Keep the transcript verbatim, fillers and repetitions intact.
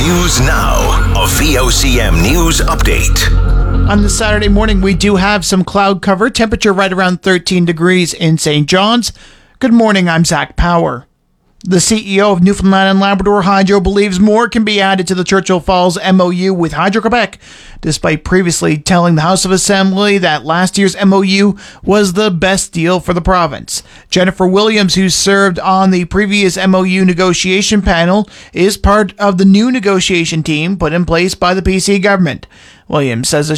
News Now, a V O C M News Update. On this Saturday morning, we do have some cloud cover. Temperature right around thirteen degrees in Saint John's. Good morning, I'm Zach Power. The C E O of Newfoundland and Labrador Hydro believes more can be added to the Churchill Falls M O U with Hydro-Quebec, despite previously telling the House of Assembly that last year's M O U was the best deal for the province. Jennifer Williams, who served on the previous M O U negotiation panel, is part of the new negotiation team put in place by the P C government. Williams says the